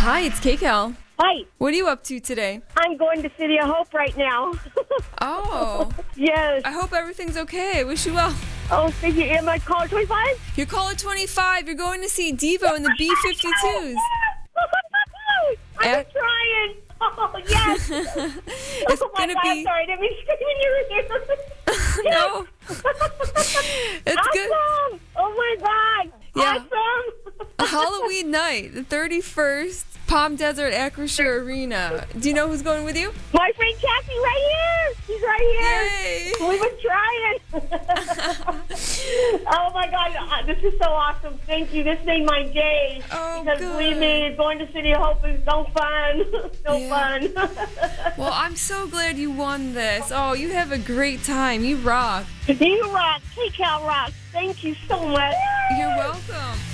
Hi, it's KCal. Hi. What are you up to today? I'm going to City of Hope right now. Oh. Yes. I hope everything's okay. I wish you well. Oh, thank you. Am I caller 25? You're caller 25. You're going to see Devo in the B-52s. I'm trying. Oh, yes. It's Oh, my gonna God. be... Sorry, I didn't mean to scream in your ear. No. It's awesome. good. Oh, my God. Yeah. Awesome. A Halloween night, the 31st, Palm Desert Acrisure Arena. Do you know who's going with you? My friend Cassie right here. She's right here. Yay. We've been trying. Oh, my God. This is so awesome. Thank you. This made my day. Oh, because good. believe me, going to City of Hope is no fun. No fun. Well, I'm so glad you won this. Oh, you have a great time. You rock. You rock. KCal rocks. Thank you so much. You're welcome.